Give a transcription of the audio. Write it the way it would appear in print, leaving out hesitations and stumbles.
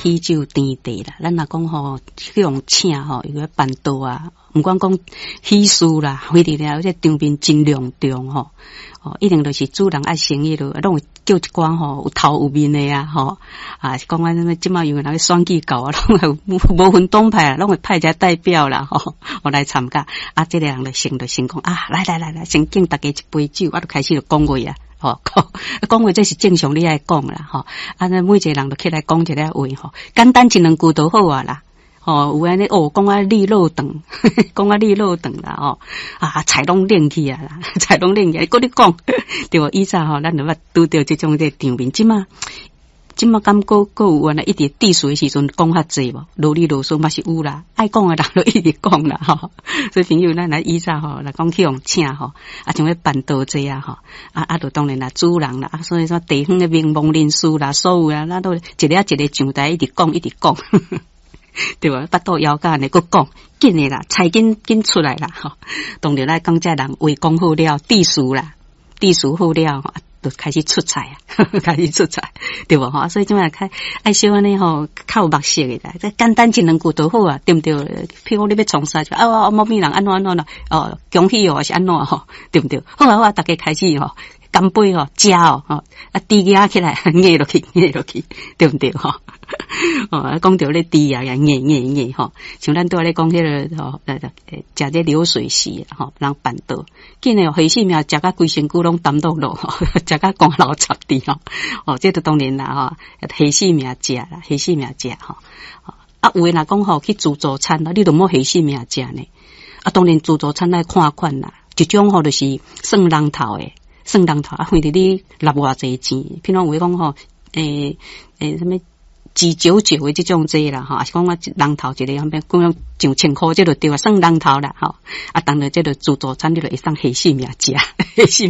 喜酒甜茶啦，咱若讲吼去用请吼，有个办桌啊，毋管讲喜事啦，非得了，这场面真隆重吼。一定就是主人爱生意咯，拢会叫一寡吼有头有面的啊，吼啊是讲啊，即马有人去选举搞啊，拢会无分党派啊，拢会派一个代表啦，吼，我来参加。啊，这个人就先讲啊，来，先敬大家一杯酒，我就开始就讲话啊。讲话这是正常你爱讲啦，吼，啊，每一个人都起来讲一个话，吼，简单一两句都好啊啦。有安尼讲啊利落长，讲啊利落长啦，菜拢冷去啊啦，菜拢冷去，你讲，对无？以前咱就捌拄着这种场面，即马敢有原来一直低俗的时阵讲较济无？啰里啰嗦嘛是有啦，爱讲的人就一直讲啦，吼。所以朋友咱来以前来讲去用请啊像迄办桌这啊就当然啦主人啦，所以说地方的名望人士啦，所有啊，咱都一个一个上台一直讲。对吧？巴肚枵干的，佮讲紧的啦，菜紧出来啦，吼！当然来讲，这人话讲好了，地数好了，就开始出菜啊，对不哈？所以今晚开爱小安尼吼，较有目色的啦，这简单一两句都好啊，对不对？譬如你要创啥就某物人安怎啦，恭喜还是安怎吼，对不对？好啊，大家开始吼。干杯吼，食猪牙起来，捏落去，对不对吼？讲到咧猪牙呀，捏吼，像咱拄仔咧讲迄个食这流水席吼，人办桌，见了黑死命食甲规身躯拢澹落落吼，食甲光流插地吼，这都当然啦吼，黑死命食吼，有诶若讲吼去自助餐啦，你都莫黑死命食呢，当然自助餐来看款啦，一种吼就是算人头诶。算人头啊，反正你纳偌济钱，譬如话讲吼，什么299的这种济啦，哈，是讲我人头一个样变，讲上1000块这就对啊，算人头啦，吼，当然这就自助餐你就会当黑死命食，黑死。